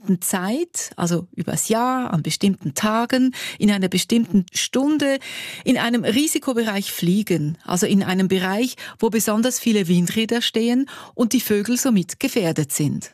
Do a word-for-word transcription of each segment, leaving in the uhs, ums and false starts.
bestimmten Zeit, also übers Jahr, an bestimmten Tagen, in einer bestimmten Stunde, in einem Risikobereich fliegen, also in einem Bereich, wo besonders viele Windräder stehen und die Vögel somit gefährdet sind.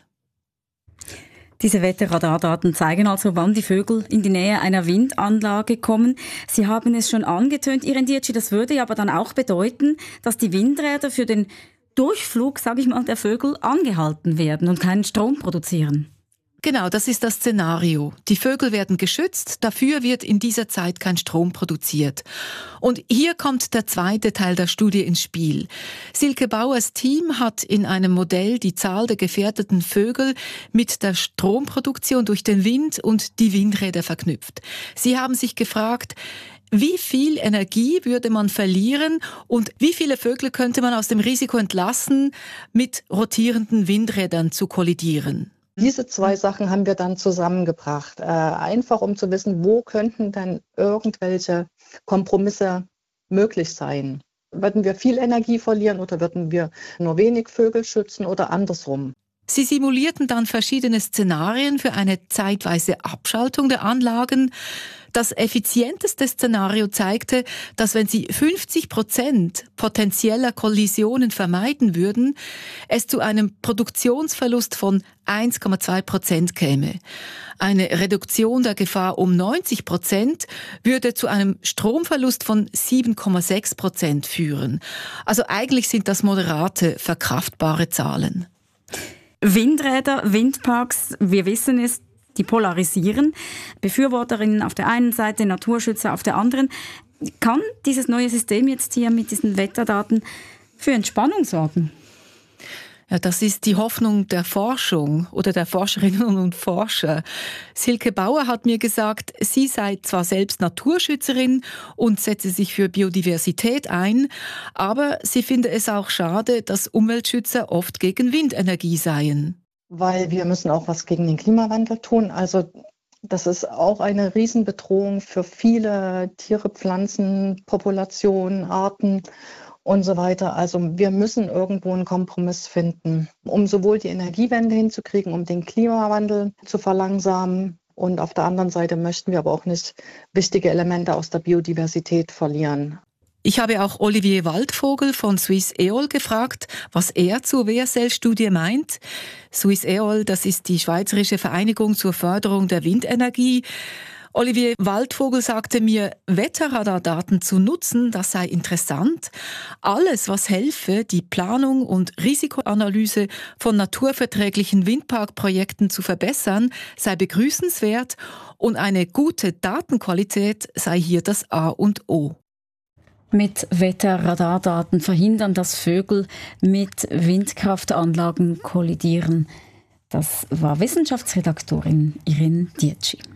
Diese Wetterradardaten zeigen also, wann die Vögel in die Nähe einer Windanlage kommen. Sie haben es schon angetönt, Irene Dietschi, das würde aber dann auch bedeuten, dass die Windräder für den Durchflug, sage ich mal, der Vögel angehalten werden und keinen Strom produzieren. Genau, das ist das Szenario. Die Vögel werden geschützt, dafür wird in dieser Zeit kein Strom produziert. Und hier kommt der zweite Teil der Studie ins Spiel. Silke Bauers Team hat in einem Modell die Zahl der gefährdeten Vögel mit der Stromproduktion durch den Wind und die Windräder verknüpft. Sie haben sich gefragt, wie viel Energie würde man verlieren und wie viele Vögel könnte man aus dem Risiko entlassen, mit rotierenden Windrädern zu kollidieren? Diese zwei Sachen haben wir dann zusammengebracht, äh, einfach um zu wissen, wo könnten dann irgendwelche Kompromisse möglich sein. Würden wir viel Energie verlieren oder würden wir nur wenig Vögel schützen oder andersrum? Sie simulierten dann verschiedene Szenarien für eine zeitweise Abschaltung der Anlagen. Das effizienteste Szenario zeigte, dass wenn sie fünfzig Prozent potenzieller Kollisionen vermeiden würden, es zu einem Produktionsverlust von eins Komma zwei Prozent käme. Eine Reduktion der Gefahr um neunzig Prozent würde zu einem Stromverlust von sieben Komma sechs Prozent führen. Also eigentlich sind das moderate, verkraftbare Zahlen. Windräder, Windparks, wir wissen es, die polarisieren. Befürworterinnen auf der einen Seite, Naturschützer auf der anderen. Kann dieses neue System jetzt hier mit diesen Wetterdaten für Entspannung sorgen? Ja, das ist die Hoffnung der Forschung oder der Forscherinnen und Forscher. Silke Bauer hat mir gesagt, sie sei zwar selbst Naturschützerin und setze sich für Biodiversität ein, aber sie finde es auch schade, dass Umweltschützer oft gegen Windenergie seien. Weil wir müssen auch was gegen den Klimawandel tun. Also das ist auch eine Riesenbedrohung für viele Tiere, Pflanzen, Populationen, Arten und so weiter. Also wir müssen irgendwo einen Kompromiss finden, um sowohl die Energiewende hinzukriegen, um den Klimawandel zu verlangsamen. Und auf der anderen Seite möchten wir aber auch nicht wichtige Elemente aus der Biodiversität verlieren. Ich habe auch Olivier Waldvogel von Swiss Eol gefragt, was er zur W S L-Studie meint. Swiss Eol, das ist die Schweizerische Vereinigung zur Förderung der Windenergie. Olivier Waldvogel sagte mir, Wetterradardaten zu nutzen, das sei interessant. Alles, was helfe, die Planung und Risikoanalyse von naturverträglichen Windparkprojekten zu verbessern, sei begrüßenswert und eine gute Datenqualität sei hier das A und O. Mit Wetterradardaten verhindern, dass Vögel mit Windkraftanlagen kollidieren. Das war Wissenschaftsredaktorin Irene Dietschi.